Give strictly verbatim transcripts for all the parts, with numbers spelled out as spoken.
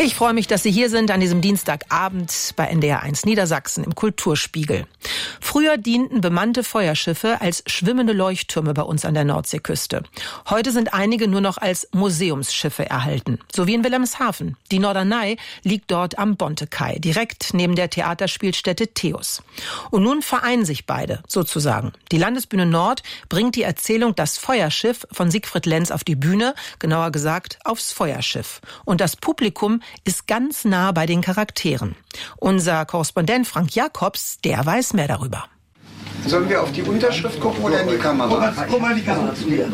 Ich freue mich, dass Sie hier sind an diesem Dienstagabend bei N D R eins Niedersachsen im Kulturspiegel. Früher dienten bemannte Feuerschiffe als schwimmende Leuchttürme bei uns an der Nordseeküste. Heute sind einige nur noch als Museumsschiffe erhalten, so wie in Wilhelmshaven. Die Norderney liegt dort am Bontekai, direkt neben der Theaterspielstätte Theos. Und nun vereinen sich beide, sozusagen. Die Landesbühne Nord bringt die Erzählung Das Feuerschiff von Siegfried Lenz auf die Bühne, genauer gesagt aufs Feuerschiff. Und das Publikum ist ganz nah bei den Charakteren. Unser Korrespondent Frank Jacobs, der weiß mehr darüber. Sollen wir auf die Unterschrift gucken oder in die Kamera? Guck mal die Kamera zu dir.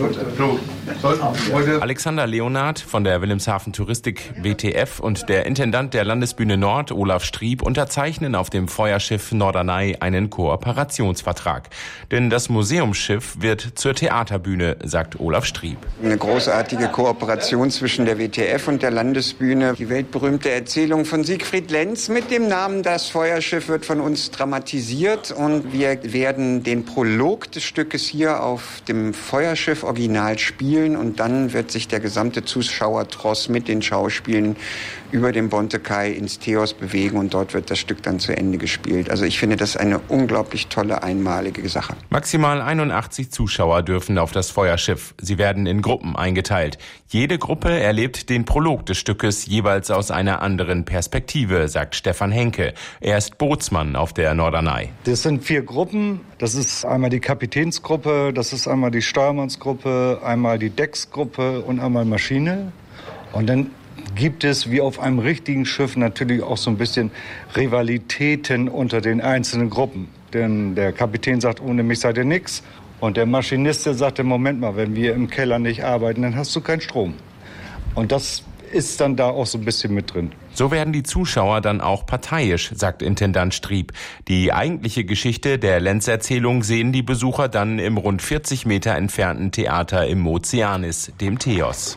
Alexander Leonhardt von der Wilhelmshaven Touristik W T F und der Intendant der Landesbühne Nord, Olaf Strieb, unterzeichnen auf dem Feuerschiff Norderney einen Kooperationsvertrag. Denn das Museumsschiff wird zur Theaterbühne, sagt Olaf Strieb. Eine großartige Kooperation zwischen der W T F und der Landesbühne. Die weltberühmte Erzählung von Siegfried Lenz mit dem Namen Das Feuerschiff wird von uns dramatisiert und wir werden den Prolog des Stückes hier auf dem Feuerschiff Original spielen und dann wird sich der gesamte Zuschauertross mit den Schauspielen über den Bontekai ins Theos bewegen und dort wird das Stück dann zu Ende gespielt. Also ich finde das eine unglaublich tolle, einmalige Sache. Maximal einundachtzig Zuschauer dürfen auf das Feuerschiff. Sie werden in Gruppen eingeteilt. Jede Gruppe erlebt den Prolog des Stückes jeweils aus einer anderen Perspektive, sagt Stefan Henke. Er ist Bootsmann auf der Norderney. Das sind vier Gruppen. Das ist einmal die Kapitänsgruppe, das ist einmal die Steuermannsgruppe, einmal die Decksgruppe und einmal Maschine. Und dann gibt es wie auf einem richtigen Schiff natürlich auch so ein bisschen Rivalitäten unter den einzelnen Gruppen. Denn der Kapitän sagt, ohne mich seid ihr nix. Und der Maschinist der sagt, Moment mal, wenn wir im Keller nicht arbeiten, dann hast du keinen Strom. Und das ist dann da auch so ein bisschen mit drin. So werden die Zuschauer dann auch parteiisch, sagt Intendant Strieb. Die eigentliche Geschichte der Lenz-Erzählung sehen die Besucher dann im rund vierzig Meter entfernten Theater im Ozeanis, dem Theos.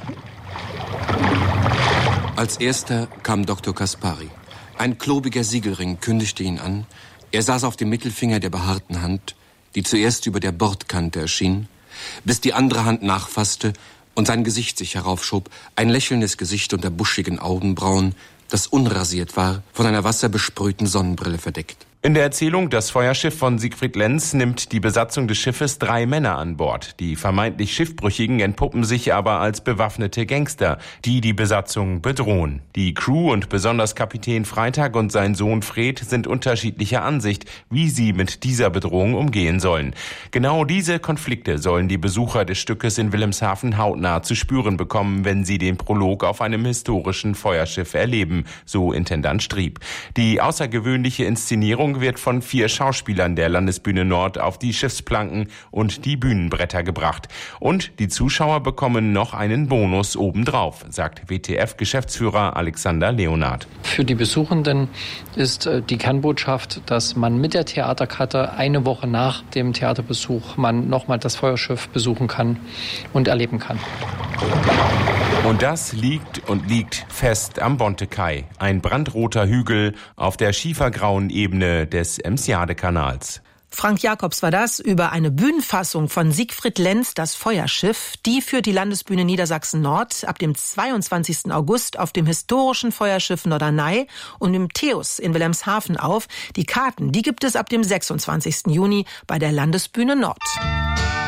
Als erster kam Doktor Kaspari. Ein klobiger Siegelring kündigte ihn an. Er saß auf dem Mittelfinger der behaarten Hand, die zuerst über der Bordkante erschien, bis die andere Hand nachfasste und sein Gesicht sich heraufschob, ein lächelndes Gesicht unter buschigen Augenbrauen, das unrasiert war, von einer wasserbesprühten Sonnenbrille verdeckt. In der Erzählung Das Feuerschiff von Siegfried Lenz nimmt die Besatzung des Schiffes drei Männer an Bord. Die vermeintlich Schiffbrüchigen entpuppen sich aber als bewaffnete Gangster, die die Besatzung bedrohen. Die Crew und besonders Kapitän Freitag und sein Sohn Fred sind unterschiedlicher Ansicht, wie sie mit dieser Bedrohung umgehen sollen. Genau diese Konflikte sollen die Besucher des Stückes in Wilhelmshaven hautnah zu spüren bekommen, wenn sie den Prolog auf einem historischen Feuerschiff erleben, so Intendant Strieb. Die außergewöhnliche Inszenierung wird von vier Schauspielern der Landesbühne Nord auf die Schiffsplanken und die Bühnenbretter gebracht. Und die Zuschauer bekommen noch einen Bonus obendrauf, sagt W T F-Geschäftsführer Alexander Leonhardt. Für die Besuchenden ist die Kernbotschaft, dass man mit der Theaterkarte eine Woche nach dem Theaterbesuch man nochmal das Feuerschiff besuchen kann und erleben kann. Und das liegt und liegt fest am Bontekai, ein brandroter Hügel auf der schiefergrauen Ebene des Emsjade-Kanals. Frank Jacobs war das über eine Bühnenfassung von Siegfried Lenz, Das Feuerschiff. Die führt die Landesbühne Niedersachsen Nord ab dem zweiundzwanzigsten August auf dem historischen Feuerschiff Norderney und im Theos in Wilhelmshaven auf. Die Karten, die gibt es ab dem sechsundzwanzigsten Juni bei der Landesbühne Nord.